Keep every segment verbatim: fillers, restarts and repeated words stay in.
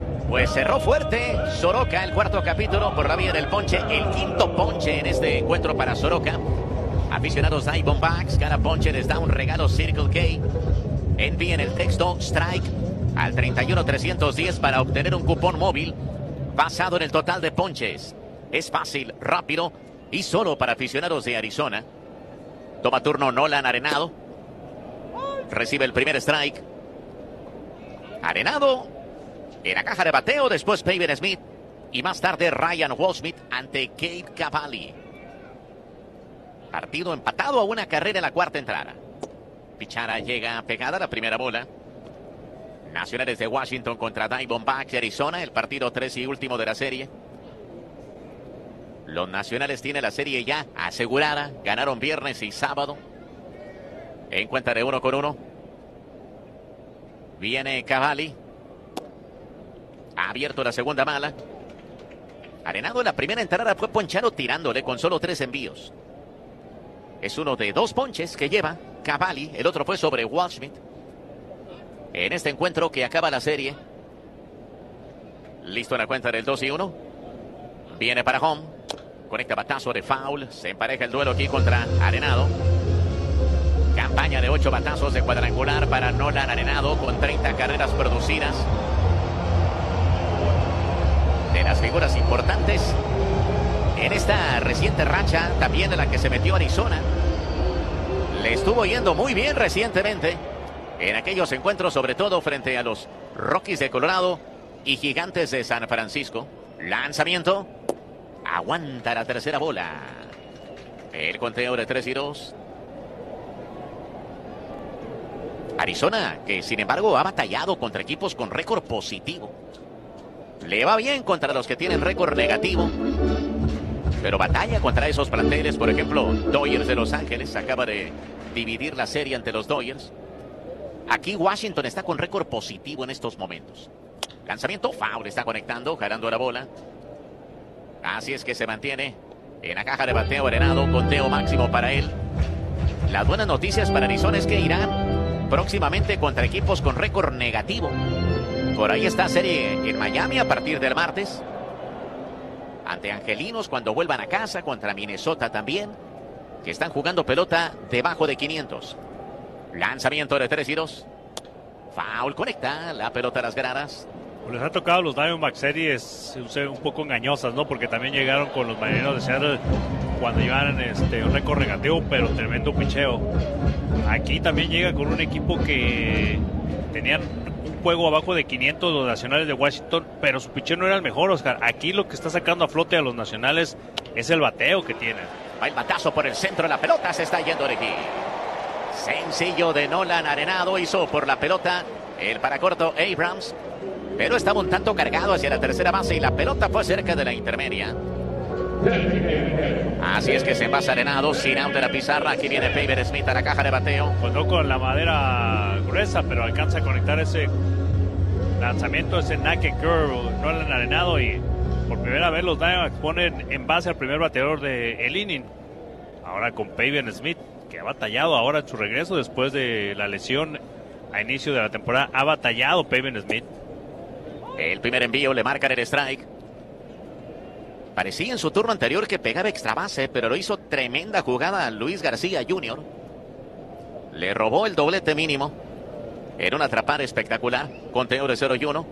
Pues cerró fuerte Soroka el cuarto capítulo por la vía del ponche, el quinto ponche en este encuentro para Soroka. Aficionados Diamondbacks, cada ponche les da un regalo Circle K. Envíen el texto Strike al treinta y uno trescientos diez para obtener un cupón móvil basado en el total de ponches. Es fácil, rápido y solo para aficionados de Arizona. Toma turno Nolan Arenado. Recibe el primer strike. Arenado en la caja de bateo, después Pavin Smith y más tarde Ryan Walsmith ante Gabe Cavalli. Partido empatado a una carrera en la cuarta entrada. Pichara llega pegada a la primera bola. Nacionales de Washington contra Diamondbacks de Arizona, el partido tres y último de la serie. Los Nacionales tienen la serie ya asegurada. Ganaron viernes y sábado. En cuenta de uno con uno. Viene Cavalli. Ha abierto la segunda mala. Arenado en la primera entrada fue ponchado tirándole con solo tres envíos. Es uno de dos ponches que lleva Cavalli. El otro fue sobre Walsmith. En este encuentro que acaba la serie. Listo en la cuenta del dos y uno. Viene para home. Conecta batazo de foul. Se empareja el duelo aquí contra Arenado. Campaña de ocho batazos de cuadrangular para Nolan Arenado con treinta carreras producidas. De las figuras importantes en esta reciente racha, también de la que se metió Arizona. Le estuvo yendo muy bien recientemente en aquellos encuentros, sobre todo frente a los Rockies de Colorado y Gigantes de San Francisco. Lanzamiento. Aguanta la tercera bola. El conteo de tres y dos. Arizona, que sin embargo ha batallado contra equipos con récord positivo. Le va bien contra los que tienen récord negativo, pero batalla contra esos planteles. Por ejemplo, Dodgers de Los Ángeles acaba de dividir la serie ante los Dodgers. Aquí Washington está con récord positivo en estos momentos. Lanzamiento, foul, está conectando, jalando la bola. Así es que se mantiene en la caja de bateo Arenado, conteo máximo para él. Las buenas noticias para Arizona es que irán próximamente contra equipos con récord negativo. Por ahí está serie en Miami a partir del martes. Ante Angelinos cuando vuelvan a casa, contra Minnesota también, que están jugando pelota debajo de quinientos. Lanzamiento de tres y dos. Foul, conecta la pelota a las gradas. Les ha tocado los Diamondbacks series un poco engañosas, ¿no? Porque también llegaron con los Marineros de Seattle cuando llevaban este, un récord negativo, pero tremendo picheo. Aquí también llega con un equipo que tenían un juego abajo de quinientos los Nacionales de Washington, pero su picheo no era el mejor, Oscar. Aquí lo que está sacando a flote a los Nacionales es el bateo que tienen. Va el batazo por el centro, la pelota se está yendo de aquí. Sencillo de Nolan Arenado, hizo por la pelota el paracorto Abrams, pero estaba un tanto cargado hacia la tercera base y la pelota fue cerca de la intermedia. Así es que se envasa Arenado, sin out de la pizarra. Aquí viene Pavin Smith a la caja de bateo. Pues no con la madera gruesa, pero alcanza a conectar ese lanzamiento, ese naked curve, Nolan Arenado, y por primera vez los Diamondbacks ponen en base al primer bateador de el inning. Ahora con Pavin Smith, que ha batallado ahora en su regreso después de la lesión a inicio de la temporada. Ha batallado Pavin Smith. El primer envío, le marcan el strike. Parecía en su turno anterior que pegaba extra base, pero lo hizo tremenda jugada a Luis García junior Le robó el doblete mínimo. Era una atrapada espectacular. Conteo de cero y uno.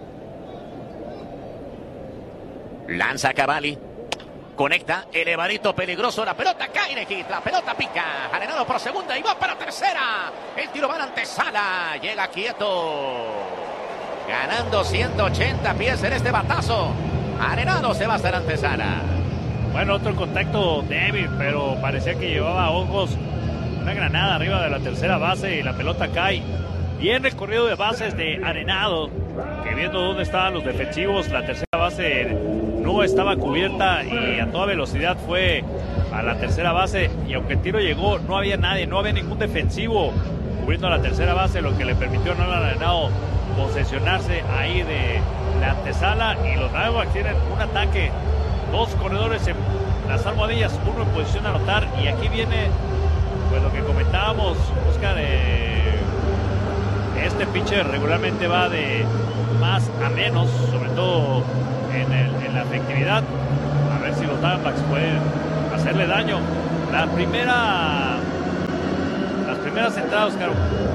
Lanza Cavalli. Conecta, elevadito peligroso, la pelota cae en hit, la pelota pica, Arenado por segunda y va para tercera. El tiro va a la antesala, llega quieto. Ganando ciento ochenta pies en este batazo. Arenado se va hasta la antesala. Bueno, otro contacto débil, pero parecía que llevaba ojos. Una granada arriba de la tercera base y la pelota cae. Bien recorrido de bases de Arenado, que viendo dónde estaban los defensivos, la tercera base no estaba cubierta y a toda velocidad fue a la tercera base, y aunque el tiro llegó, no había nadie, no había ningún defensivo cubriendo la tercera base, lo que le permitió a Nolan Arenado posesionarse ahí de la antesala. Y los Diamondbacks tienen un ataque, dos corredores en las almohadillas, uno en posición a anotar, y aquí viene pues lo que comentábamos, Oscar, eh, Este pitcher regularmente va de más a menos, sobre todo en, el, en la efectividad. A ver si los Diamondbacks pueden hacerle daño. La primera, las primeras entradas, Oscar.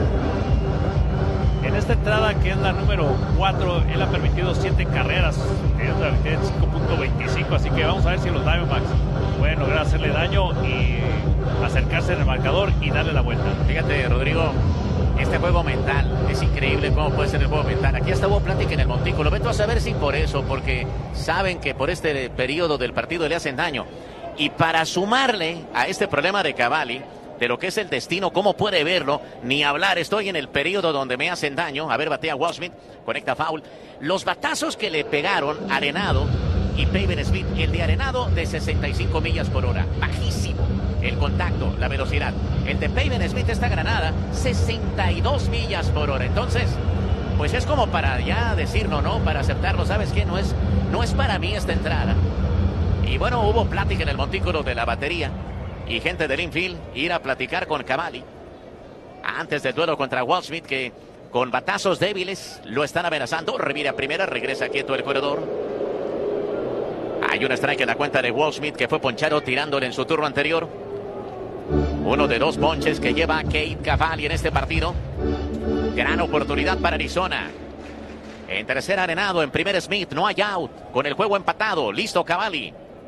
En esta entrada, que es la número cuatro, él ha permitido siete carreras. Es la victoria de cinco punto veinticinco, así que vamos a ver si los Diamondbacks pueden lograr hacerle daño y acercarse en el marcador y darle la vuelta. Fíjate, Rodrigo, este juego mental, es increíble cómo puede ser el juego mental. Aquí hasta hubo plática en el montículo. Vete a saber si por eso, porque saben que por este periodo del partido le hacen daño. Y para sumarle a este problema de Cavalli, de lo que es el destino, cómo puede verlo, ni hablar, estoy en el periodo donde me hacen daño. A ver, batea Waldschmidt, conecta foul. Los batazos que le pegaron Arenado y Pavin Smith, el de Arenado de sesenta y cinco millas por hora, bajísimo el contacto, la velocidad. El de Pavin Smith, esta granada, sesenta y dos millas por hora. Entonces, pues es como para ya decirlo, ¿no? Para aceptarlo, ¿sabes qué? No es, no es para mí esta entrada. Y bueno, hubo plática en el montículo de la batería y gente del infield ir a platicar con Cavalli antes del duelo contra Waldschmidt, que con batazos débiles lo están amenazando. Revira primera, regresa quieto el corredor. Hay un strike en la cuenta de Waldschmidt, que fue ponchado tirándole en su turno anterior. Uno de dos ponches que lleva Cade Cavalli en este partido. Gran oportunidad para Arizona. En tercera Arenado, en primer Smith, no hay out. Con el juego empatado, listo Cavalli.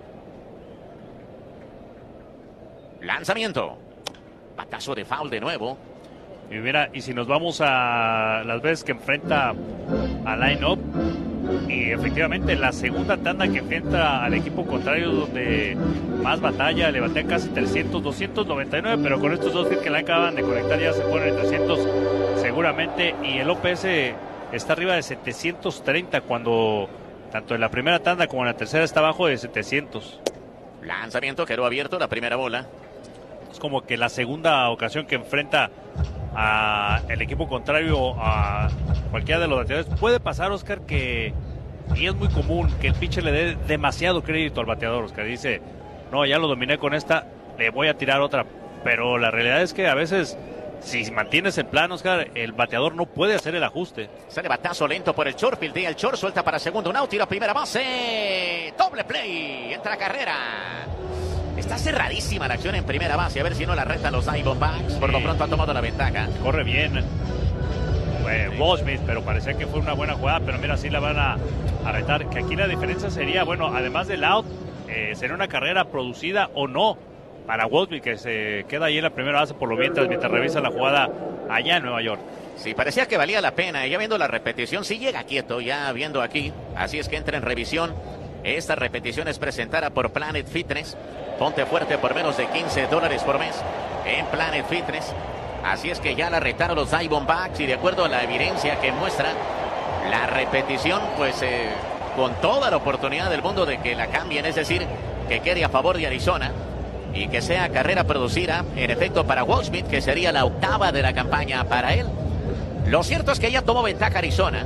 Lanzamiento. Batazo de foul de nuevo. Y mira, y si nos vamos a las veces que enfrenta a line-up, y efectivamente la segunda tanda que enfrenta al equipo contrario, donde más batalla, le batea casi trescientos, doscientos noventa y nueve, pero con estos dos hits que le acaban de conectar ya se ponen en trescientos seguramente, y el O P S está arriba de setecientos treinta, cuando tanto en la primera tanda como en la tercera está abajo de setecientos. Lanzamiento, quedó abierto la primera bola. Es como que la segunda ocasión que enfrenta a el equipo contrario a cualquiera de los bateadores. Puede pasar, Oscar, que, y es muy común, que el pitcher le dé demasiado crédito al bateador, Oscar. Dice, no, ya lo dominé con esta, le voy a tirar otra. Pero la realidad es que a veces, si mantienes el plan, Oscar, el bateador no puede hacer el ajuste. Sale batazo lento por el short, fildea el short, suelta para segundo, un out, tira primera base, doble play, entra carrera. Está cerradísima la acción en primera base, a ver si no la retan los Diamondbacks. Por lo pronto ha tomado la ventaja. Corre bien eh, sí. Waldschmidt, pero parecía que fue una buena jugada, pero mira, sí la van a, a retar. Que aquí la diferencia sería, bueno, además del out, eh, sería una carrera producida o no para Waldschmidt, que se queda ahí en la primera base por lo mientras, mientras revisa la jugada allá en Nueva York. Sí, parecía que valía la pena, y ya viendo la repetición, sí llega quieto, ya viendo aquí, así es que entra en revisión. Esta repetición es presentada por Planet Fitness. Ponte fuerte por menos de quince dólares por mes en Planet Fitness. Así es que ya la retaron los Diamondbacks, y de acuerdo a la evidencia que muestra la repetición, pues eh, con toda la oportunidad del mundo de que la cambien, es decir, que quede a favor de Arizona y que sea carrera producida, en efecto, para Waldschmidt, que sería la octava de la campaña para él. Lo cierto es que ya tomó ventaja Arizona.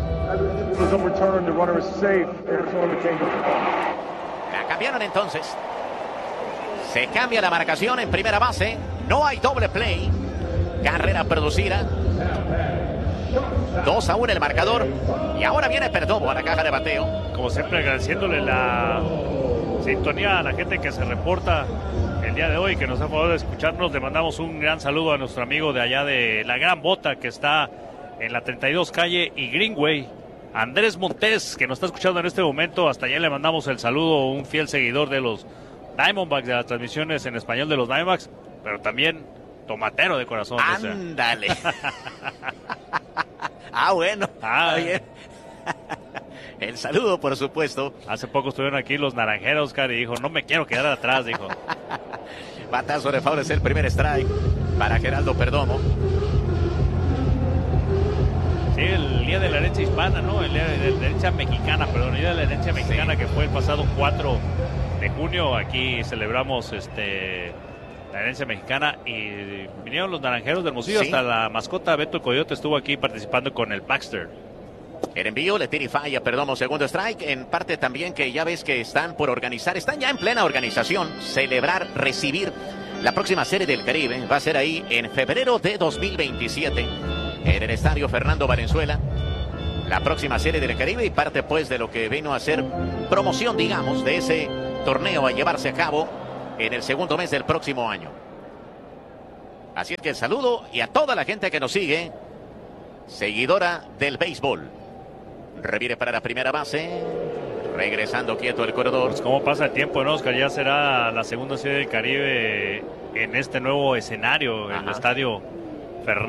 La cambiaron entonces. Se cambia la marcación en primera base. No hay doble play. Carrera producida. dos a uno el marcador. Y ahora viene Perdomo a la caja de bateo. Como siempre, agradeciéndole la sintonía a la gente que se reporta el día de hoy, que nos ha favor de escucharnos. Le mandamos un gran saludo a nuestro amigo de allá de La Gran Bota, que está en la treinta y dos calle y Greenway, Andrés Montes, que nos está escuchando en este momento. Hasta allá le mandamos el saludo, un fiel seguidor de los Diamondbacks, de las transmisiones en español de los Diamondbacks, pero también tomatero de corazón. Ándale. Ah, bueno. Ah, bien. El saludo, por supuesto. Hace poco estuvieron aquí los naranjeros, Oscar, y dijo, no me quiero quedar atrás, dijo. Batazo de foul, es el primer strike para Geraldo Perdomo. Sí, el día de la herencia hispana, ¿no? El día de la herencia mexicana, perdón, el día de la herencia mexicana, sí, que fue el pasado cuatro de junio. Aquí celebramos este la herencia mexicana y vinieron los naranjeros del Hermosillo, sí. Hasta la mascota Beto el Coyote estuvo aquí participando con el Baxter. El envío le tira y falla, perdón, segundo strike. En parte también que ya ves que están por organizar, están ya en plena organización, celebrar, recibir la próxima Serie del Caribe. Va a ser ahí en febrero de dos mil veintisiete. en el estadio Fernando Valenzuela. La próxima Serie del Caribe y parte pues de lo que vino a ser promoción, digamos, de ese torneo a llevarse a cabo en el segundo mes del próximo año. Así es que el saludo y a toda la gente que nos sigue, seguidora del béisbol. Reviere para la primera base, regresando quieto el corredor. Pues cómo pasa el tiempo, ¿no, Oscar? Ya será la segunda Serie del Caribe en este nuevo escenario, en el estadio